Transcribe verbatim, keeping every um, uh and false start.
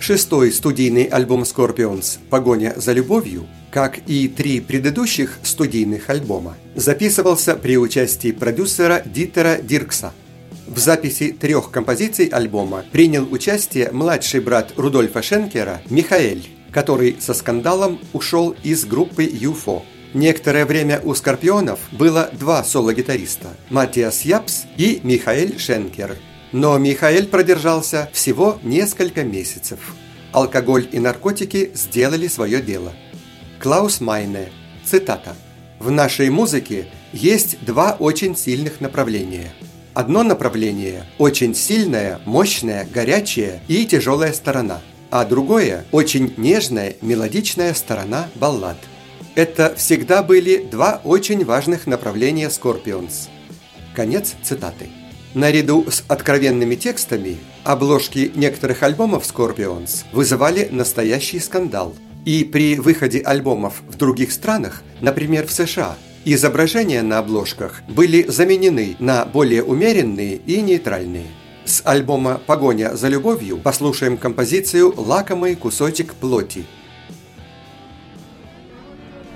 Шестой студийный альбом Scorpions «Погоня за любовью», как и три предыдущих студийных альбома, записывался при участии продюсера Дитера Диркса. В записи трех композиций альбома принял участие младший брат Рудольфа Шенкера Михаэль, который со скандалом ушел из группы ю эф о. Некоторое время у Скорпионов было два соло-гитариста – Матиас Япс и Михаэль Шенкер. Но Михаэль продержался всего несколько месяцев. Алкоголь и наркотики сделали свое дело. Клаус Майне, цитата: «В нашей музыке есть два очень сильных направления. Одно направление – очень сильная, мощная, горячая и тяжелая сторона, а другое – очень нежная, мелодичная сторона баллад. Это всегда были два очень важных направления Scorpions». Конец цитаты. Наряду с откровенными текстами, обложки некоторых альбомов Scorpions вызывали настоящий скандал. И при выходе альбомов в других странах, например, в США, изображения на обложках были заменены на более умеренные и нейтральные. С альбома «Погоня за любовью» послушаем композицию «Лакомый кусочек плоти».